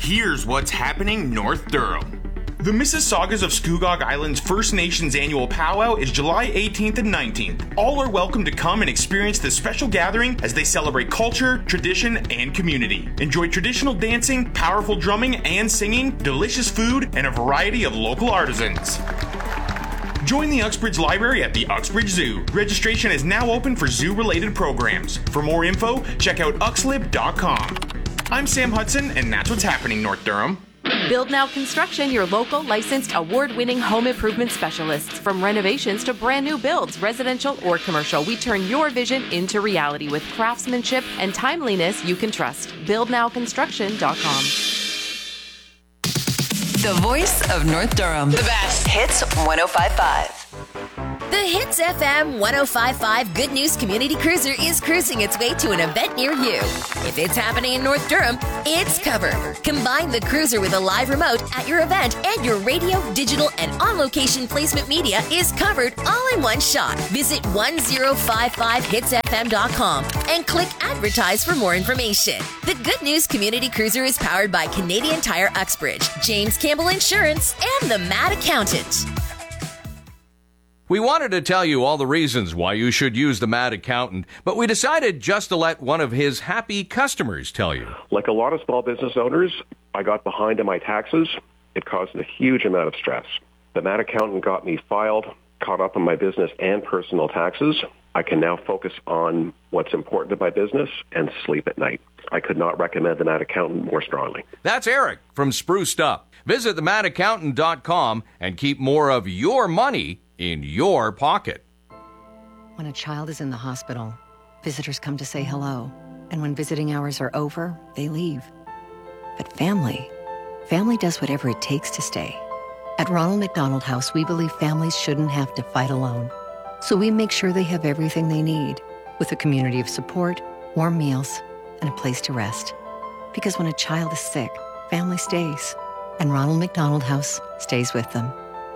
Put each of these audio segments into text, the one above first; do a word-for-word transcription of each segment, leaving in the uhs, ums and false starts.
Here's what's happening North Durham. The Mississaugas of Scugog Island's First Nations annual powwow is July eighteenth and nineteenth. All are welcome to come and experience this special gathering as they celebrate culture, tradition, and community. Enjoy traditional dancing, powerful drumming and singing, delicious food, and a variety of local artisans. Join the Uxbridge Library at the Uxbridge Zoo. Registration is now open for zoo-related programs. For more info, check out uxlib dot com. I'm Sam Hudson, and that's what's happening North Durham. Build Now Construction, your local licensed award-winning home improvement specialists. From renovations to brand new builds, residential or commercial, we turn your vision into reality with craftsmanship and timeliness you can trust. build now construction dot com. The voice of North Durham. The best. Hits one oh five point five. The Hits F M one oh five point five Good News Community Cruiser is cruising its way to an event near you. If it's happening in North Durham, it's covered. Combine the cruiser with a live remote at your event, and your radio, digital, and on-location placement media is covered all in one shot. Visit ten fifty-five hits f m dot com and click Advertise for more information. The Good News Community Cruiser is powered by Canadian Tire Uxbridge, James Campbell Insurance, and the Mad Accountant. We wanted to tell you all the reasons why you should use the Mad Accountant, but we decided just to let one of his happy customers tell you. Like a lot of small business owners, I got behind on my taxes. It caused a huge amount of stress. The Mad Accountant got me filed, caught up on my business and personal taxes. I can now focus on what's important to my business and sleep at night. I could not recommend the Mad Accountant more strongly. That's Eric from Spruced Up. Visit the mad accountant dot com and keep more of your money in your pocket. When a child is in the hospital, visitors come to say hello. And when visiting hours are over, they leave. But family, family does whatever it takes to stay. At Ronald McDonald House, we believe families shouldn't have to fight alone. So we make sure they have everything they need, with a community of support, warm meals, and a place to rest. Because when a child is sick, family stays. And Ronald McDonald House stays with them.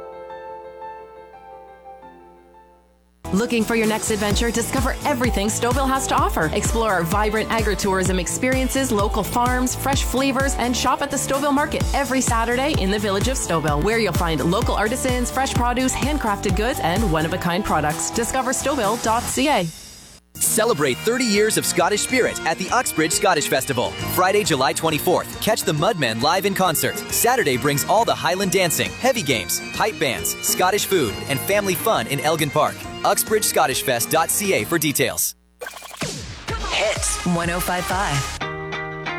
Looking for your next adventure? Discover everything Stouffville has to offer. Explore our vibrant agritourism experiences, local farms, fresh flavors, and shop at the Stouffville Market every Saturday in the village of Stouffville, where you'll find local artisans, fresh produce, handcrafted goods, and one-of-a-kind products. Discover stouffville dot c a. Celebrate thirty years of Scottish spirit at the Uxbridge Scottish Festival. Friday, July twenty-fourth, catch the Mudmen live in concert. Saturday brings all the Highland dancing, heavy games, pipe bands, Scottish food, and family fun in Elgin Park. uxbridge scottish fest dot c a for details. Hits one oh five point five.